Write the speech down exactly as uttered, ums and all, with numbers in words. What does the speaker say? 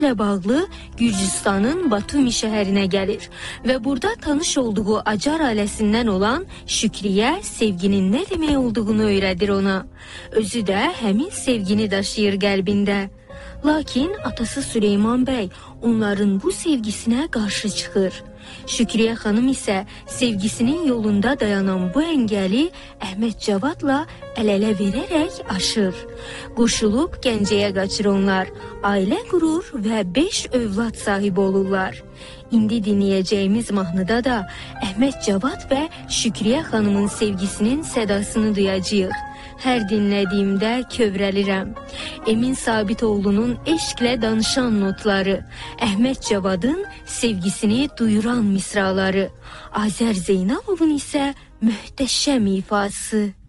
ilə bağlı Gürcüstanın Batumi şəhərinə gəlir və burada tanış olduğu Acar ailəsindən olan Şükriyə sevginin nə demək olduğunu öyrədir ona. Özü də həmin sevgini daşıyır qəlbində. Lakin atası Süleyman bəy onların bu sevgisinə qarşı çıxır. Şükriyə xanım isə sevgisinin yolunda dayanan bu əngəli Əhməd Cavadla əl-ələ verərək aşır. Qoşulub Gəncəyə qaçır onlar, ailə qurur və beş övlad sahibi olurlar. İndi dinləyəcəyimiz mahnıda da Əhməd Cavad və Şükriyə xanımın sevgisinin sədasını duyacağıq. Hər dinlədiyimdə kövrəlirəm. Emin Sabitoğlu'nun eşqlə danışan notları, Əhməd Cavadın sevgisini duyuran misraları, Azər Zeynalовun isə möhtəşəm ifası.